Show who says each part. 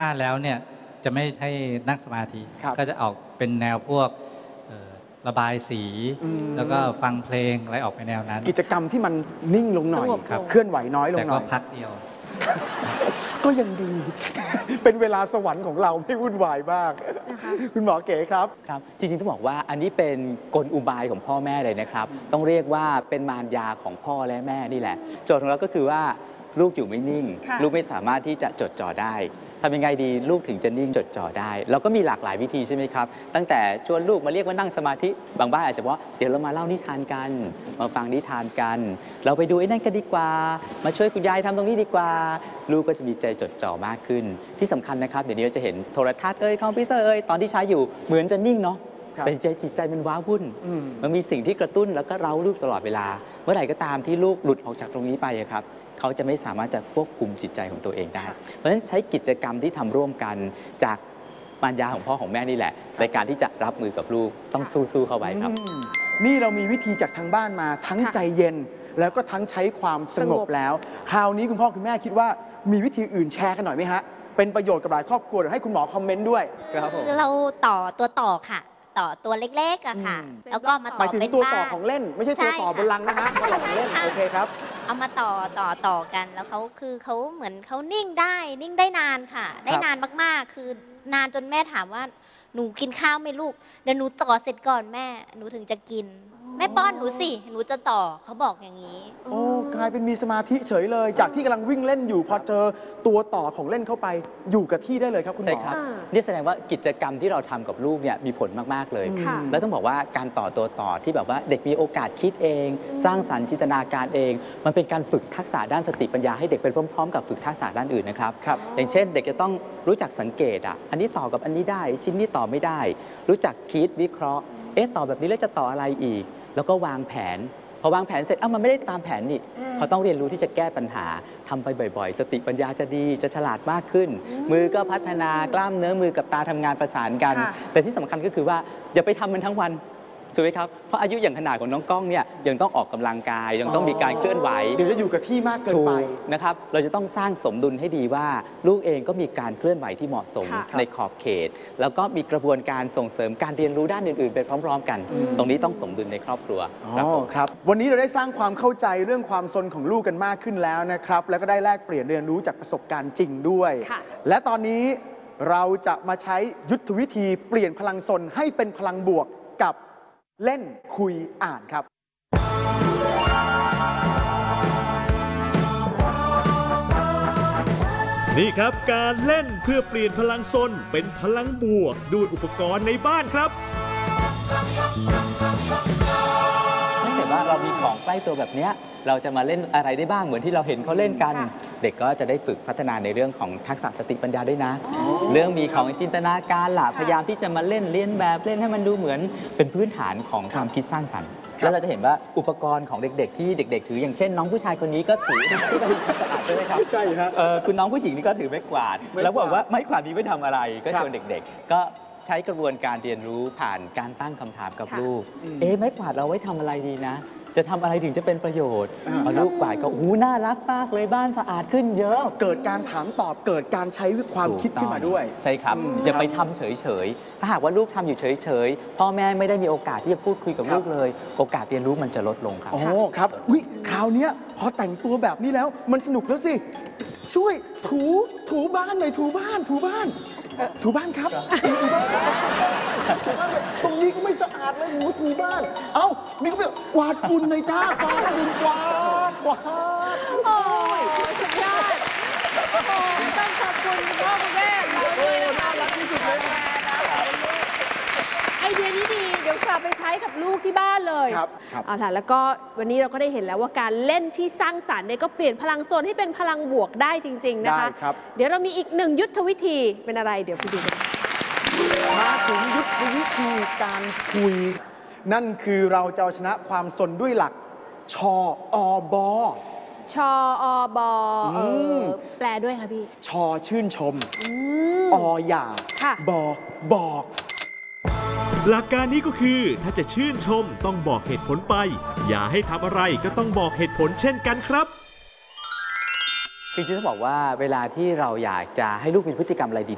Speaker 1: แล้วเนี่ยจะไม่ให้นั่งสมาธิก็จะออกเป็นแนวพวกระบายสีแล้วก็ฟังเพลงอะไรออกไปแนวนั้น
Speaker 2: กิจกรรมที่มันนิ่งลงหน่อยเคลื่อนไหวน้อยลงหน่อย
Speaker 1: แต่ก็พักเดียว
Speaker 2: ก็ยังดี เป็นเวลาสวรรค์ของเราไม่วุ่นวายมากคุณหมอเก๋ครับ
Speaker 3: จริงๆต้องบอกว่าอันนี้เป็นกลอุบายของพ่อแม่เลยนะครับต้องเรียกว่าเป็นมารยาของพ่อและแม่นี่แหละโจทย์ของเราก็คือว่าลูกอยู่ไม่นิ่งลูกไม่สามารถที่จะจดจ่อได้ทำยังไงดีลูกถึงจะนิ่งจดจ่อได้เราก็มีหลากหลายวิธีใช่ไหมครับตั้งแต่ชวนลูกมาเรียกว่านั่งสมาธิบางบ้านอาจจะว่าเดี๋ยวเรามาเล่านิทานกันมาฟังนิทานกันเราไปดูไอ้นั่นกันดีกว่ามาช่วยคุณยายทำตรงนี้ดีกว่าลูกก็จะมีใจจดจ่อมากขึ้นที่สำคัญนะครับเดี๋ยวนี้เราจะเห็นโทรทัศน์คอมพิวเตอร์ตอนที่ใช้อยู่เหมือนจะนิ่งเนาะแต่จิตใจมันว้าวุ่นมันมีสิ่งที่กระตุ้นแล้วก็เร้าลูกตลอดเวลาเมื่อไหร่ก็ตามที่ลูกหลุดออกจากตรงนี้ไปครับเขาจะไม่สามารถจะควบคุมจิตใจของตัวเองได้เพราะฉะนั้นใช้กิจกรรมที่ทำร่วมกันจากมารยาของพ่อของแม่นี่แหละในการที่จะรับมือกับลูกต้องสู้ๆเข้าไว้ครับ
Speaker 2: นี่เรามีวิธีจากทางบ้านมาทั้งใจเย็นแล้วก็ทั้งใช้ความสงบแล้วคราวนี้คุณพ่อคุณแม่คิดว่ามีวิธีอื่นแชร์กันหน่อยไหมฮะเป็นประโยชน์กับหลายครอบครัวให้คุณหมอคอมเมนต์ด้วย
Speaker 4: เราต่อตัวต่อค่ะต่อตัวเล็กๆอะค่ะแล้วก็มาต่อเป็น
Speaker 2: ตัวต่อของเล่นไม่ใช่ตัวต่อบนลังนะคะตัวต่อของเล่นโอเคครับ
Speaker 4: เอามาต่อกันแล้วเขาเหมือนเขานิ่งได้นานค่ะได้นานมากๆคือนานจนแม่ถามว่าหนูกินข้าวไหมลูกเดี๋ยวหนูต่อเสร็จก่อนแม่หนูถึงจะกินแม่ป้อนหนูสิหนูจะต่อเขาบอกอย่างนี้
Speaker 2: โอ้กลายเป็นมีสมาธิเฉยเลยจากที่กำลังวิ่งเล่นอยู่พอเจอตัวต่อของเล่นเข้าไปอยู่กับที่ได้เลยครับคุณหมอ
Speaker 3: นี่แสดงว่ากิจกรรมที่เราทำกับลูกเนี่ยมีผลมากๆเลยแล้วต้องบอกว่าการต่อตัวต่อที่แบบว่าเด็กมีโอกาสคิดเองสร้างสรรค์จินตนาการเองมันเป็นการฝึกทักษะด้านสติปัญญาให้เด็กเป็นพร้อมๆกับฝึกทักษะด้านอื่นนะครับอย่างเช่นเด็กจะต้องรู้จักสังเกตอันนี้ต่อกับอันนี้ได้ชิ้นนี้ต่อไม่ได้รู้จักคิดวิเคราะห์ต่อแบบนี้แล้วจะต่ออะไรอีกแล้วก็วางแผนพอวางแผนเสร็จมันไม่ได้ตามแผนนี่เขาต้องเรียนรู้ที่จะแก้ปัญหาทำไปบ่อยๆสติปัญญาจะดีจะฉลาดมากขึ้นมือก็พัฒนากล้ามเนื้อมือกับตาทำงานประสานกันแต่ที่สำคัญก็คือว่าอย่าไปทำมันทั้งวันถูกไหมครับเพราะอายุอย่างขนาดของน้องก้องเนี่ยยังต้องออกกำลังกายยังต้องมีการเคลื่อนไหว
Speaker 2: เดี๋ยวจะอยู่กับที่มากเกินไป
Speaker 3: นะครับเราจะต้องสร้างสมดุลให้ดีว่าลูกเองก็มีการเคลื่อนไหวที่เหมาะสมในขอบเขตแล้วก็มีกระบวนการส่งเสริมการเรียนรู้ด้านอื่นๆไปพร้อมๆกันตรงนี้ต้องสมดุลในครอบครัว
Speaker 2: ครับวันนี้เราได้สร้างความเข้าใจเรื่องความซนของลูกกันมากขึ้นแล้วนะครับแล้วก็ได้แลกเปลี่ยนเรียนรู้จากประสบการณ์จริงด้วยและตอนนี้เราจะมาใช้ยุทธวิธีเปลี่ยนพลังซนให้เป็นพลังบวกกับเล่นคุยอ่านครับ
Speaker 5: นี่ครับการเล่นเพื่อเปลี่ยนพลังซนเป็นพลังบวกด้วยอุปกรณ์ในบ้านครับ
Speaker 3: ถ้าเกิดว่าเรามีของใกล้ตัวแบบนี้เราจะมาเล่นอะไรได้บ้างเหมือนที่เราเห็นเขาเล่นกันเด็กก็จะได้ฝึกพัฒนาในเรื่องของทักษะสติปัญญาด้วยนะเรื่องมีของจินตนาการล่ะพยายามที่จะมาเล่นเลียนแบบเล่นให้มันดูเหมือนเป็นพื้นฐานของความคิดสร้างสรรค์แล้วเราจะเห็นว่าอุปกรณ์ของเด็กๆที่เด็กๆถืออย่างเช่นน้องผู้ชายคนนี้ก็ถือที่กระดิ่งกระดาษใช่ไหมครับ
Speaker 2: ใช่ครับ
Speaker 3: คุณน้องผู้หญิงนี่ก็ถือไม้กวาดแล้วบอกว่าไม้กวาดนี้ไม่ทำอะไรก็ชวนเด็กๆก็ใช้กระบวนการเรียนรู้ผ่านการตั้งคำถามกับลูกไม้กวาดเราไว้ทำอะไรดีนะจะทำอะไรถึงจะเป็นประโยชน์พอลูกกวาดก็น่ารักมากเลยบ้านสะอาดขึ้นเยอะ
Speaker 2: เกิดการถามตอบเกิดการใช้ความคิดขึ้นมาด้วย
Speaker 3: ใช่ครับอย่าไปทำเฉยๆถ้าหากว่าลูกทำอยู่เฉยๆพ่อแม่ไม่ได้มีโอกาสที่จะพูดคุยกับลูกเลยโอกาสเรียนรู้มันจะลดลงครับ
Speaker 2: ครับคราวนี้พอแต่งตัวแบบนี้แล้วมันสนุกแล้วสิช่วยถูบ้านหน่อยถูบ้านครับตรงนี้ก็ไม่สะอาดเลยถูบ้านนี่ก็เป็นกวาดฝุ่นเลยจ้ากวาดฝุ่นกวาด
Speaker 6: โอ้ยสุดยอดต้องขอบคุณคุณพ่อคุณแม่เราด้วยนะคะ
Speaker 2: น่ารักที่สุดเลย
Speaker 6: ไอเดียนี้ดีเดี๋ยวกลับไปใช้กับลูกที่บ้านเลยเอาล่ะแล้วก็วันนี้เราก็ได้เห็นแล้วว่าการเล่นที่สร้างสรรค์เนี่ยก็เปลี่ยนพลังโซนให้เป็นพลังบวกได้จริงๆนะคะเดี๋ยวเรามีอีก1ยุทธวิธีเป็นอะไรเดี๋ยวไปดูกัน
Speaker 2: มาถึงยุทธวิธีการคุยนั่นคือเราจะเอาชนะความซนด้วยหลักชอบ
Speaker 6: แปลด้วยค่ะพี่
Speaker 2: ชอชื่นชมอย่าบอก
Speaker 5: หลักการนี้ก็คือถ้าจะชื่นชมต้องบอกเหตุผลไปอย่าให้ทำอะไรก็ต้องบอกเหตุผลเช่นกันครับ
Speaker 3: จริงๆต้องบอกว่าเวลาที่เราอยากจะให้ลูกมีพฤติกรรมอะไร